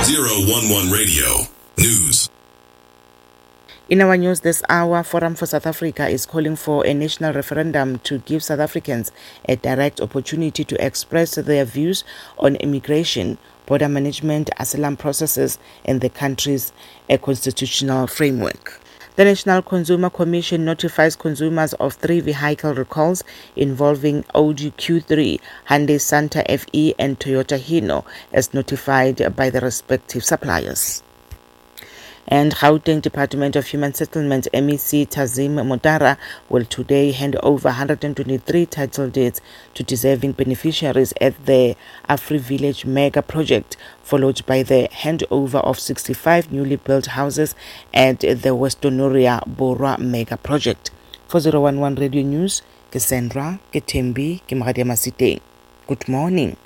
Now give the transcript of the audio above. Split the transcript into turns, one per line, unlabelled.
011 Radio News.
In our news this hour, Forum for South Africa is calling for a national referendum to give South Africans a direct opportunity to express their views on immigration, border management, asylum processes, and the country's constitutional framework. The National Consumer Commission notifies consumers of 3 vehicle recalls involving Audi Q3, Hyundai Santa FE, and Toyota Hino, as notified by the respective suppliers. And Gauteng Department of Human Settlement MEC Tazim Modara will today hand over 123 title deeds to deserving beneficiaries at the Afri Village mega project, followed by the handover of 65 newly built houses at the Westonoria Borwa mega project. For 011 Radio News, Cassandra Ketembi Kimradia Masiteng. Good morning.